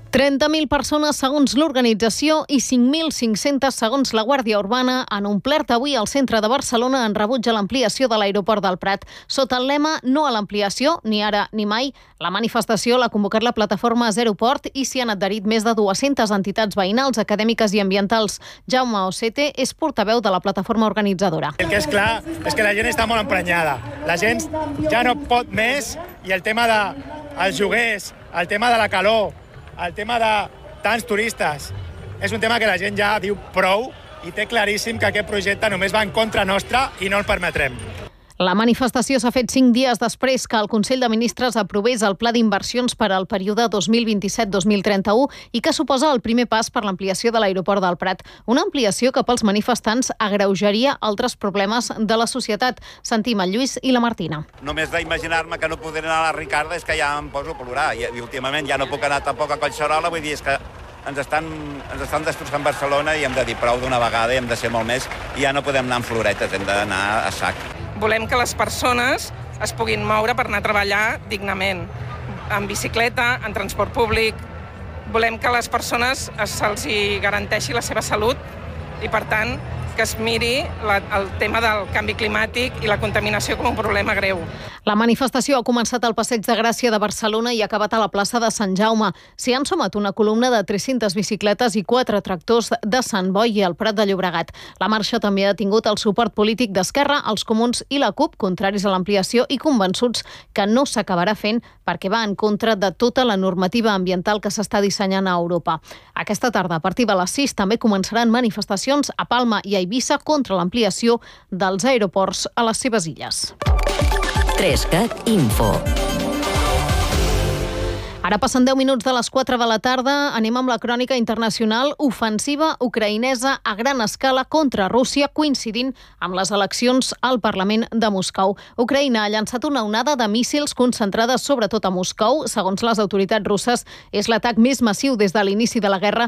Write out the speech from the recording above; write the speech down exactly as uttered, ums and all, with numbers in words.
trenta mil persones segons l'organització i cinc mil cinc-centes segons la Guàrdia Urbana han omplert avui al centre de Barcelona en rebuig a l'ampliació de l'aeroport del Prat. Sota el lema "No a l'ampliació, ni ara ni mai", la manifestació l'ha convocat la plataforma Zero Port i s'hi han adherit més de dues-centes entitats veïnals, acadèmiques i ambientals. Jaume Ocete és portaveu de la plataforma organitzadora. El que és clar és que la gent està molt emprenyada. La gent ja no pot més i el tema dels lloguers, el tema de la calor, el tema de tants turistes, és un tema que la gent ja diu prou i té claríssim que aquest projecte només va en contra nostra i no el permetrem. La manifestació s'ha fet cinc dies després que el Consell de Ministres aprovés el Pla d'Inversions per al període dos mil vint-i-set dos mil trenta-u i que suposa el primer pas per l'ampliació de l'aeroport del Prat. Una ampliació que pels manifestants agreujaria altres problemes de la societat. Sentim el Lluís i la Martina. Només d'imaginar-me que no podré anar a la Ricarda és que ja em poso a plorar. I, i últimament ja no puc anar tampoc a Collserola, vull dir, és que ens estan, ens estan destrossant Barcelona i hem de dir prou d'una vegada i hem de ser molt més i ja no podem anar en floretes, hem d'anar a sac. Volem que les persones es puguin moure per anar a treballar dignament, en bicicleta, en transport públic. Volem que a les persones se'ls garanteixi la seva salut i, per tant, que es miri la, el tema del canvi climàtic i la contaminació com un problema greu. La manifestació ha començat al Passeig de Gràcia de Barcelona i ha acabat a la plaça de Sant Jaume. S'hi han sumat una columna de tres-centes bicicletes i quatre tractors de Sant Boi i el Prat de Llobregat. La marxa també ha tingut el suport polític d'Esquerra, els Comuns i la CUP, contraris a l'ampliació i convençuts que no s'acabarà fent perquè va en contra de tota la normativa ambiental que s'està dissenyant a Europa. Aquesta tarda, a partir de les sis, també començaran manifestacions a Palma i a Eivissa contra l'ampliació dels aeroports a les seves illes. Trescat Info. Ara passen deu minuts de les quatre de la tarda. Anem amb la crònica internacional. Ofensiva ucraïnesa a gran escala contra Rússia, coincidint amb les eleccions al Parlament de Moscou. Ucraïna ha llançat una onada de míssils concentrades sobretot a Moscou. Segons les autoritats russes, és l'atac més massiu des de l'inici de la guerra